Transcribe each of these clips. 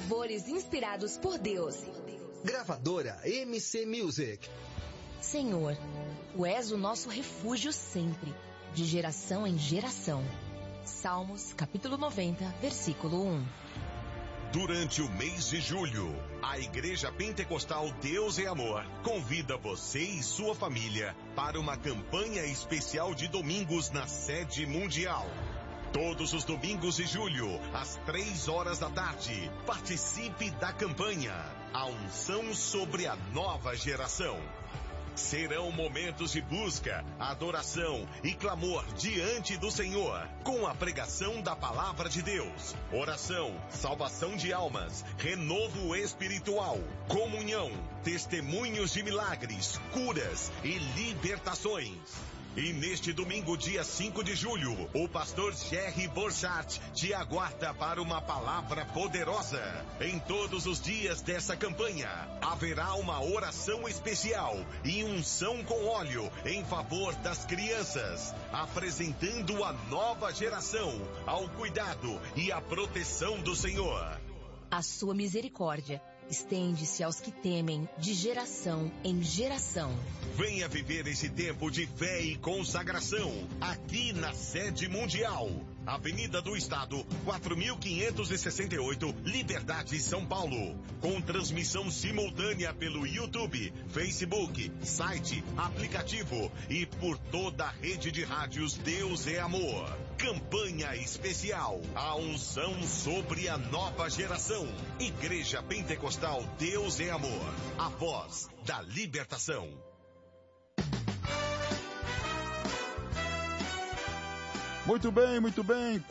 louvores inspirados por Deus. Gravadora MC Music. Senhor, Tu és o nosso refúgio sempre, de geração em geração. Salmos, capítulo 90, versículo 1. Durante o mês de julho, a Igreja Pentecostal Deus é Amor convida você e sua família para uma campanha especial de domingos na sede mundial. Todos os domingos de julho, às 3 da tarde, participe da campanha A Unção sobre a Nova Geração. Serão momentos de busca, adoração e clamor diante do Senhor, com a pregação da Palavra de Deus, oração, salvação de almas, renovo espiritual, comunhão, testemunhos de milagres, curas e libertações. E neste domingo, dia 5 de julho, o pastor Jerry Borchardt te aguarda para uma palavra poderosa. Em todos os dias dessa campanha, haverá uma oração especial e unção com óleo em favor das crianças, apresentando a nova geração ao cuidado e à proteção do Senhor. A sua misericórdia estende-se aos que temem de geração em geração. Venha viver esse tempo de fé e consagração aqui na sede mundial. Avenida do Estado, 4568, Liberdade, São Paulo. Com transmissão simultânea pelo YouTube, Facebook, site, aplicativo e por toda a rede de rádios Deus é Amor. Campanha especial, a unção sobre a nova geração. Igreja Pentecostal Deus é Amor, a voz da libertação. Muito bem,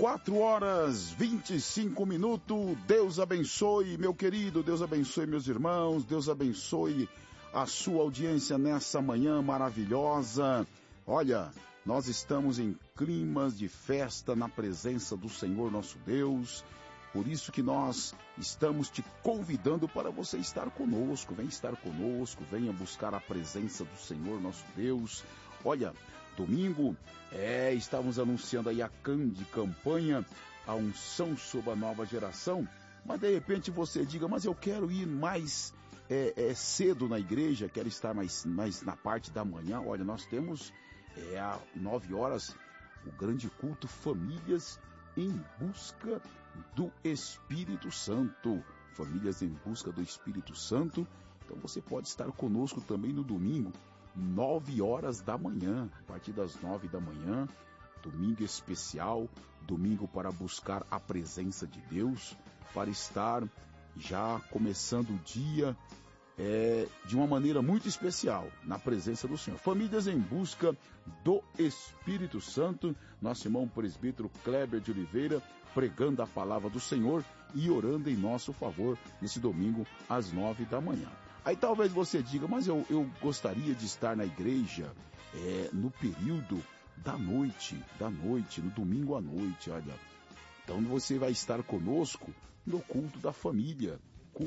4h25. Deus abençoe, meu querido, Deus abençoe meus irmãos, Deus abençoe a sua audiência nessa manhã maravilhosa. Olha, nós estamos em climas de festa na presença do Senhor nosso Deus, por isso que nós estamos te convidando para você estar conosco, venha buscar a presença do Senhor nosso Deus. Olha, domingo, estamos anunciando aí a campanha, a unção sobre a nova geração, mas de repente você diga, mas eu quero ir mais cedo na igreja, quero estar mais na parte da manhã. Olha, nós temos às 9 horas o grande culto Famílias em Busca do Espírito Santo. Famílias em Busca do Espírito Santo. Então você pode estar conosco também no domingo, 9 horas da manhã, a partir das 9 da manhã, domingo especial, domingo para buscar a presença de Deus, para estar já começando o dia de uma maneira muito especial, na presença do Senhor. Famílias em Busca do Espírito Santo, nosso irmão presbítero Kleber de Oliveira, pregando a palavra do Senhor e orando em nosso favor, nesse domingo, às 9 da manhã. Aí talvez você diga, mas eu gostaria de estar na igreja no período da noite, no domingo à noite, olha. Então você vai estar conosco no culto da família,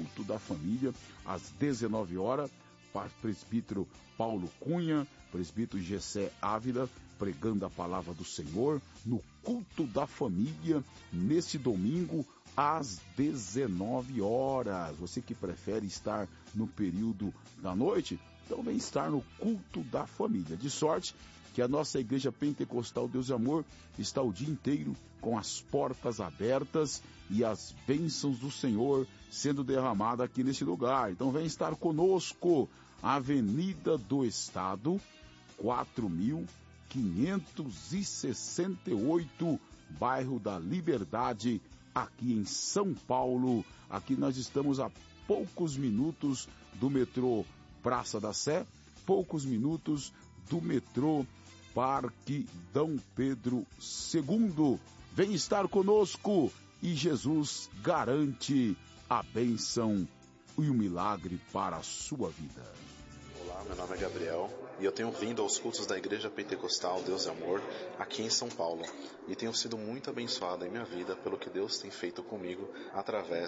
às 19 horas, presbítero Paulo Cunha, presbítero Gessé Ávila, pregando a palavra do Senhor, no culto da família, nesse domingo, às 19 horas. Você que prefere estar no período da noite, então vem estar no culto da família. De sorte que a nossa Igreja Pentecostal Deus e Amor está o dia inteiro com as portas abertas e as bênçãos do Senhor sendo derramadas aqui nesse lugar. Então vem estar conosco, Avenida do Estado, 4568, bairro da Liberdade, aqui em São Paulo. Aqui nós estamos a poucos minutos do metrô Praça da Sé, poucos minutos do metrô Parque Dom Pedro II. Vem estar conosco e Jesus garante a bênção e o milagre para a sua vida. Olá, meu nome é Gabriel e eu tenho vindo aos cultos da Igreja Pentecostal Deus e Amor aqui em São Paulo e tenho sido muito abençoado em minha vida pelo que Deus tem feito comigo através